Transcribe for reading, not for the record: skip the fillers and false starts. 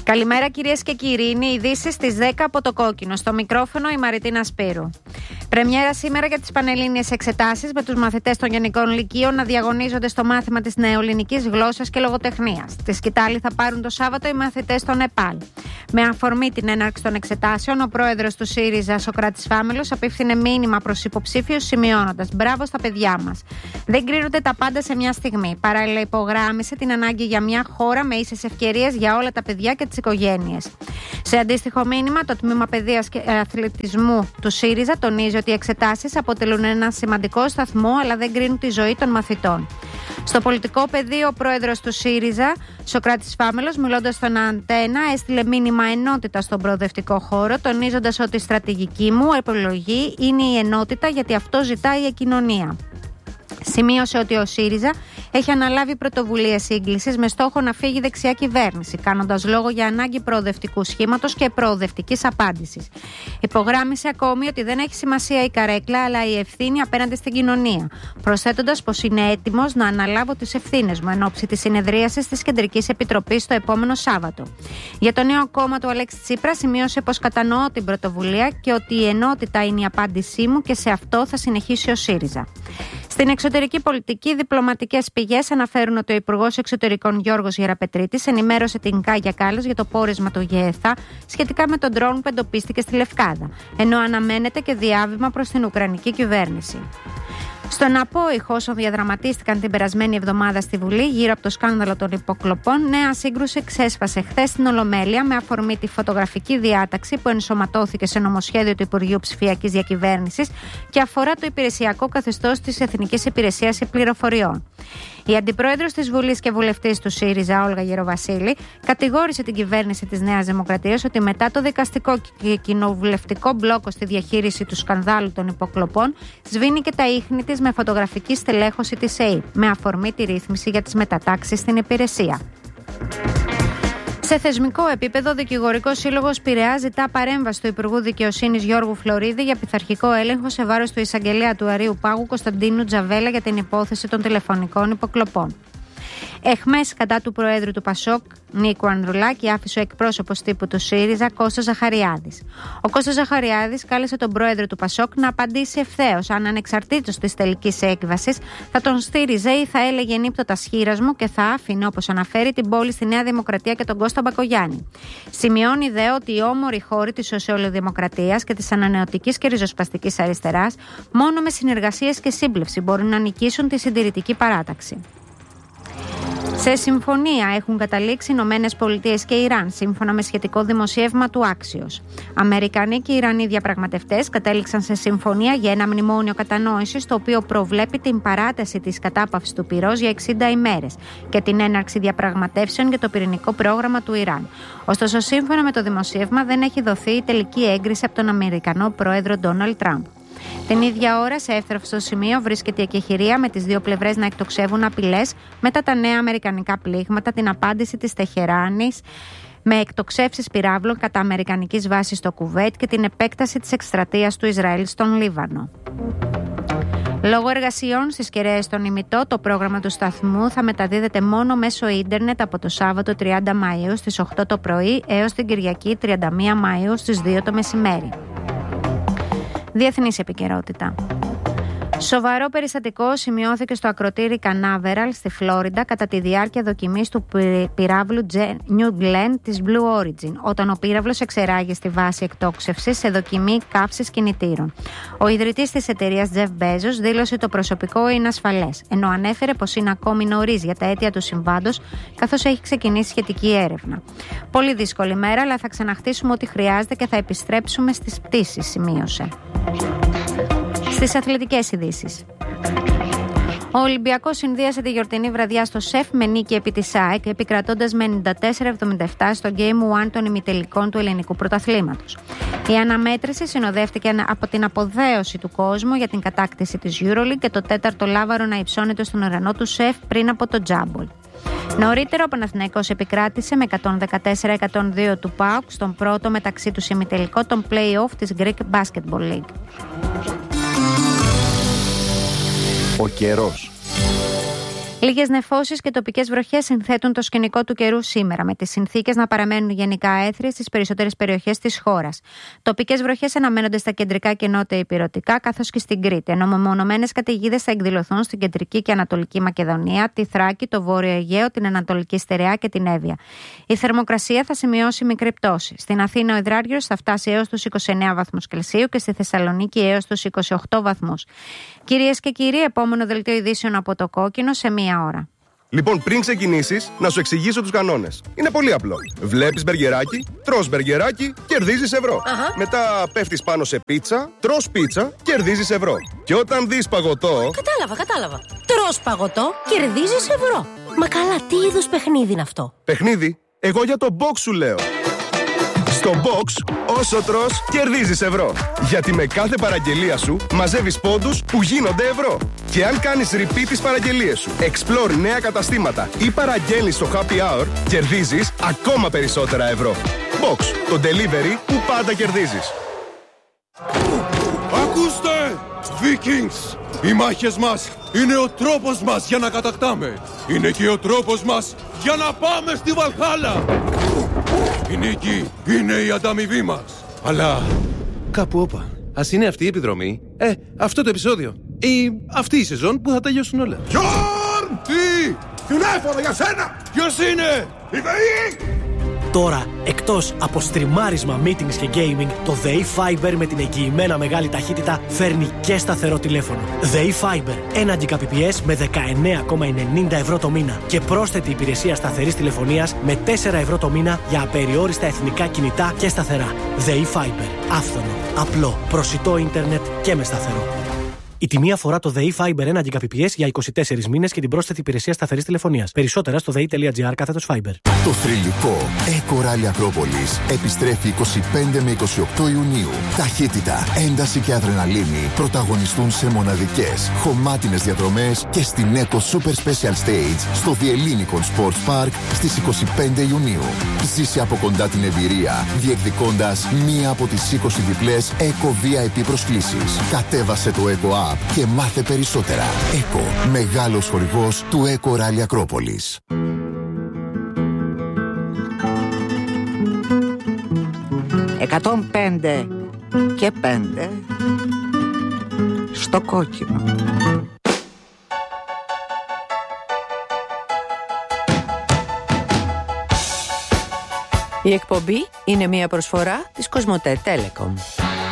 Καλημέρα κυρίες και κύριοι, είναι οι ειδήσεις στις 10 από το Κόκκινο. Στο μικρόφωνο η Μαριτίνα Σπύρου. Πρεμιέρα σήμερα για τις πανελλήνιες εξετάσεις, με τους μαθητές των Γενικών Λυκείων να διαγωνίζονται στο μάθημα της νεοελληνικής γλώσσας και λογοτεχνίας. Τη σκητάλη θα πάρουν το Σάββατο οι μαθητές των ΕΠΑΛ. Με αφορμή την έναρξη των εξετάσεων, ο πρόεδρος του ΣΥΡΙΖΑ, Σωκράτης Φάμελος, απίφθινε μήνυμα προς υποψήφιους σημειώνοντας: «Μπράβο στα παιδιά μας. Δεν κρίνονται τα πάντα σε μια στιγμή». Παράλληλα, υπογράμμισε την ανάγκη για μια χώρα με ίσες ευκαιρίες για όλα τα παιδιά και τις οικογένειες. Σε αντίστοιχο μήνυμα, το Τμήμα Παιδείας και Αθλητισμού του ΣΥΡΙΖΑ τονίζει ότι οι εξετάσεις αποτελούν ένα σημαντικό σταθμό, αλλά δεν κρίνουν τη ζωή των μαθητών. Στο πολιτικό πεδίο, ο πρόεδρος του ΣΥΡΙΖΑ, Σωκράτης Φάμελος, μιλώντας στον Αντένα, έστειλε μήνυμα ενότητα στον προοδευτικό χώρο, τονίζοντας ότι η στρατηγική μου επιλογή είναι η ενότητα, γιατί αυτό ζητάει η κοινωνία. Σημείωσε ότι ο ΣΥΡΙΖΑ έχει αναλάβει πρωτοβουλίες σύγκλησης με στόχο να φύγει δεξιά κυβέρνηση, κάνοντας λόγο για ανάγκη προοδευτικού σχήματος και προοδευτικής απάντησης. Υπογράμμισε ακόμη ότι δεν έχει σημασία η καρέκλα, αλλά η ευθύνη απέναντι στην κοινωνία, προσθέτοντας πως είναι έτοιμος να αναλάβω τις ευθύνες μου εν ώψη της συνεδρίασης της Κεντρικής Επιτροπής το επόμενο Σάββατο. Για το νέο κόμμα του Αλέξη Τσίπρα, σημείωσε πως κατανοώ την πρωτοβουλία και ότι η ενότητα είναι η απάντησή μου και σε αυτό θα συνεχίσει ο ΣΥΡΙΖΑ. Στην εξωτερική πολιτική, διπλωματικές πηγές αναφέρουν ότι ο Υπουργός Εξωτερικών Γιώργος Γεραπετρίτης ενημέρωσε την Κάγια Κάλλας για το πόρισμα του ΓΕΘΑ σχετικά με τον ντρόουν που εντοπίστηκε στη Λευκάδα, ενώ αναμένεται και διάβημα προς την Ουκρανική κυβέρνηση. Στον απόϊχο, όσων διαδραματίστηκαν την περασμένη εβδομάδα στη Βουλή γύρω από το σκάνδαλο των υποκλοπών, νέα σύγκρουση ξέσπασε χθες στην Ολομέλεια με αφορμή τη φωτογραφική διάταξη που ενσωματώθηκε σε νομοσχέδιο του Υπουργείου Ψηφιακής Διακυβέρνησης και αφορά το υπηρεσιακό καθεστώς της Εθνικής Υπηρεσίας Πληροφοριών. Η αντιπρόεδρος της Βουλής και βουλευτής του ΣΥΡΙΖΑ, Όλγα Γεροβασίλη, κατηγόρησε την κυβέρνηση της Νέας Δημοκρατίας ότι μετά το δικαστικό και κοινοβουλευτικό μπλόκο στη διαχείριση του σκανδάλου των υποκλοπών, σβήνει και τα ίχνη της με φωτογραφική στελέχωση της ΕΕΠ, με αφορμή τη ρύθμιση για τις μετατάξεις στην υπηρεσία. Σε θεσμικό επίπεδο, ο Δικηγορικός Σύλλογος Πειραιά ζητά παρέμβαση του Υπουργού Δικαιοσύνης Γιώργου Φλωρίδη για πειθαρχικό έλεγχο σε βάρος του εισαγγελέα του Αρείου Πάγου Κωνσταντίνου Τζαβέλα για την υπόθεση των τηλεφωνικών υποκλοπών. Εχμές κατά του Προέδρου του Πασόκ, Νίκου Ανδρουλάκη, άφησε ο εκπρόσωπος τύπου του ΣΥΡΙΖΑ, Κώστας Ζαχαριάδης. Ο Κώστας Ζαχαριάδης κάλεσε τον Πρόεδρο του Πασόκ να απαντήσει ευθέως αν ανεξαρτήτως της τελικής έκβασης θα τον στήριζε ή θα έλεγε νύπτωτα σχήρας μου και θα άφηνε, όπως αναφέρει, την πόλη στη Νέα Δημοκρατία και τον Κώστα Μπακογιάννη. Σημειώνει δε ότι οι όμοροι χώροι της σοσιαλδημοκρατίας και της ανανεωτικής και ριζοσπαστικής αριστεράς μόνο με συνεργασίες και σύμπλευση μπορούν να νικήσουν τη συντηρητική παράταξη. Σε συμφωνία έχουν καταλήξει Ηνωμένες Πολιτείες και Ιράν, σύμφωνα με σχετικό δημοσίευμα του Άξιος. Αμερικανοί και Ιρανοί διαπραγματευτές κατέληξαν σε συμφωνία για ένα μνημόνιο κατανόησης, το οποίο προβλέπει την παράταση της κατάπαυσης του πυρός για 60 ημέρες και την έναρξη διαπραγματεύσεων για το πυρηνικό πρόγραμμα του Ιράν. Ωστόσο, σύμφωνα με το δημοσίευμα, δεν έχει δοθεί η τελική έγκριση από τον Αμερικανό πρόεδρο Ντόναλντ Τραμπ. Την ίδια ώρα, σε εύθραυστο σημείο, βρίσκεται η εκεχηρία με τις δύο πλευρές να εκτοξεύουν απειλές μετά τα νέα αμερικανικά πλήγματα, την απάντηση της Τεχεράνης με εκτοξεύσεις πυράβλων κατά αμερικανικής βάσης στο Κουβέιτ και την επέκταση της εκστρατείας του Ισραήλ στον Λίβανο. Λόγω εργασιών στις κεραίες στον ημιτό, το πρόγραμμα του σταθμού θα μεταδίδεται μόνο μέσω ίντερνετ από το Σάββατο 30 Μαΐου στις 8 το πρωί έως την Κυριακή 31 Μαΐου στις 2 το μεσημέρι. Διεθνής επικαιρότητα. Σοβαρό περιστατικό σημειώθηκε στο ακροτήρι Κανάβεραλ στη Φλόριντα κατά τη διάρκεια δοκιμής του πυράβλου New Glenn της Blue Origin, όταν ο πύραυλος εξεράγει στη βάση εκτόξευσης σε δοκιμή καύσης κινητήρων. Ο ιδρυτής της εταιρείας Jeff Bezos δήλωσε το προσωπικό είναι ασφαλές, ενώ ανέφερε πως είναι ακόμη νωρίς για τα αίτια του συμβάντος, καθώς έχει ξεκινήσει σχετική έρευνα. Πολύ δύσκολη μέρα, αλλά θα ξαναχτίσουμε ό,τι χρειάζεται και θα επιστρέψουμε στις πτήσεις, σημείωσε. Στις αθλητικές ειδήσεις. Ο Ολυμπιακός συνδύασε τη γιορτινή βραδιά στο ΣΕΦ με νίκη επί της ΑΕΚ, επικρατώντας με 94-77 στο Game 1 των ημιτελικών του ελληνικού πρωταθλήματος. Η αναμέτρηση συνοδεύτηκε από την αποδέωση του κόσμου για την κατάκτηση της EuroLeague και το τέταρτο λάβαρο να υψώνεται στον ουρανό του ΣΕΦ πριν από το τζάμπολ. Νωρίτερα ο Παναθηναϊκός επικράτησε με 114-102 του ΠΑΟΚ στον πρώτο μεταξύ τους ημιτελικό των play-off της Greek Basketball League. Ο καιρός. Λίγες νεφώσεις και τοπικές βροχές συνθέτουν το σκηνικό του καιρού σήμερα, με τις συνθήκες να παραμένουν γενικά έθριες στις περισσότερες περιοχές της χώρας. Τοπικές βροχές αναμένονται στα κεντρικά και νότια ηπειρωτικά, καθώς και στην Κρήτη, ενώ μεμονωμένες καταιγίδες θα εκδηλωθούν στην κεντρική και ανατολική Μακεδονία, τη Θράκη, το Βόρειο Αιγαίο, την Ανατολική Στερεά και την Εύβοια. Η θερμοκρασία θα σημειώσει μικρή πτώση. Στην Αθήνα ο υδράργυρος θα φτάσει έως τους 29 βαθμούς Κελσίου και στη Θεσσαλονίκη έως τους 28 βαθμούς. Κυρίες και κύριοι, επόμενο δελτίο ειδήσεων από το Κόκκινο σε μία ώρα. Λοιπόν, πριν ξεκινήσεις, να σου εξηγήσω τους κανόνες. Είναι πολύ απλό. Βλέπεις μπεργκεράκι, τρως μπεργκεράκι, κερδίζεις ευρώ. Μετά πέφτεις πάνω σε πίτσα, τρως πίτσα, κερδίζεις ευρώ. Και όταν δεις παγωτό. Κατάλαβα. Τρως παγωτό, κερδίζεις ευρώ. Μα καλά, τι είδους παιχνίδι είναι αυτό? Παιχνίδι? Εγώ για το box σου λέω. Στο box, όσο τρως, κερδίζεις ευρώ. Γιατί με κάθε παραγγελία σου μαζεύεις πόντους που γίνονται ευρώ. Και αν κάνεις repeat τις παραγγελίες σου, explore νέα καταστήματα ή παραγγέλνεις στο happy hour, κερδίζεις ακόμα περισσότερα ευρώ. Box, το delivery που πάντα κερδίζεις. Ακούστε! Vikings! Οι μάχες μας είναι ο τρόπος μας για να κατακτάμε. Είναι και ο τρόπος μας για να πάμε στη Βαλχάλα. Η νίκη είναι η ανταμοιβή μας. Αλλά κάπου όπα. Ας είναι αυτή η επιδρομή, αυτό το επεισόδιο ή αυτή η σεζόν που θα τελειώσουν όλα. Γιόρν! Τι! Τηλέφωνο για σένα! Ποιος είναι? Η ΔΕΗ! Τώρα, εκτός από στριμάρισμα, meetings και gaming, το ΔΕΗ Fiber με την εγγυημένα μεγάλη ταχύτητα φέρνει και σταθερό τηλέφωνο. ΔΕΗ Fiber, 1 Gbps με 19,90 ευρώ το μήνα και πρόσθετη υπηρεσία σταθερής τηλεφωνίας με 4 ευρώ το μήνα για απεριόριστα εθνικά κινητά και σταθερά. ΔΕΗ Fiber, άφθονο, απλό, προσιτό ίντερνετ και με σταθερό. Η τιμή αφορά το ΔΕΗ Fiber 1 Gbps για 24 μήνες και την πρόσθετη υπηρεσία σταθερής τηλεφωνίας. Περισσότερα στο dei.gr/Fiber. Το θρυλικό Eco Rally Ακρόπολης επιστρέφει 25 με 28 Ιουνίου. Ταχύτητα, ένταση και αδρεναλίνη πρωταγωνιστούν σε μοναδικές, χωμάτινες διαδρομές και στην Eco Super Special Stage στο The Ellinikon Sports Park στις 25 Ιουνίου. Ζήσε από κοντά την εμπειρία, διεκδικώντας μία από τις 20 διπλές Eco VIP προσκλήσεις. Κατέβασε το Eco App και μάθε περισσότερα. Eco, μεγάλος χορηγός του Eco Rally Ακρόπολης. «105 και 5 στο Κόκκινο». Η εκπομπή είναι μια προσφορά της Κοσμοτέ Telecom.